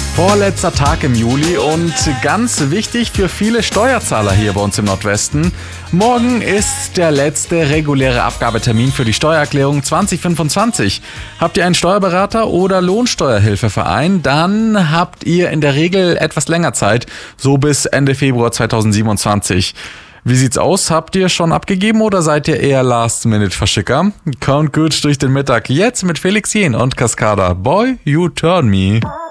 Vorletzter Tag im Juli und ganz wichtig für viele Steuerzahler hier bei uns im Nordwesten. Morgen ist der letzte reguläre Abgabetermin für die Steuererklärung 2025. Habt ihr einen Steuerberater oder Lohnsteuerhilfeverein, dann habt ihr in der Regel etwas länger Zeit, so bis Ende Februar 2027. Wie sieht's aus? Habt ihr schon abgegeben oder seid ihr eher Last-Minute-Verschicker? Count gut durch den Mittag jetzt mit Felix Jähn und Cascada. Boy, you turn me.